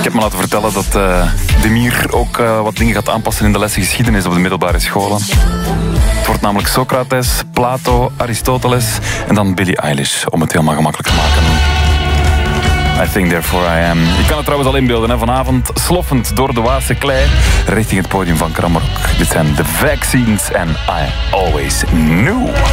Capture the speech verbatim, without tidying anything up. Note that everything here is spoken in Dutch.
heb me laten vertellen dat uh, Demir ook uh, wat dingen gaat aanpassen in de lessen geschiedenis op de middelbare scholen. Het wordt namelijk Socrates, Plato, Aristoteles en dan Billie Eilish, om het helemaal gemakkelijk te maken. I think therefore I am. Je kan het trouwens al inbeelden, hè? Vanavond sloffend door de Waadse klei richting het podium van Kramarok. Dit zijn The Vaccines en I Always Knew.